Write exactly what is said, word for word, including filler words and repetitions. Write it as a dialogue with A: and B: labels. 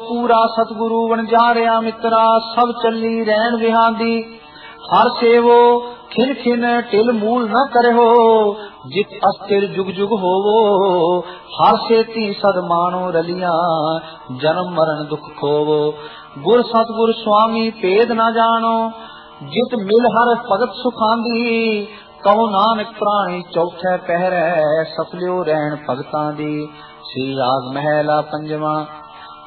A: पूरा सतगुरु वणजारिया मित्रा, सब चली रहन विहां दी। हर सेवो खिन खिन टिल मूल न करहो, जित अस्थिर जुग जुग होवो। हर सेती सद मानो रलिया, जन्म मरण दुख खोवो। गुर सतगुर स्वामी भेद न जानो, जित मिल हर भगत सुखांदी। कहो नानक प्राणी चौथे पहरे, सफलियो रहन भगतां दी। श्री राग महला पंजवा।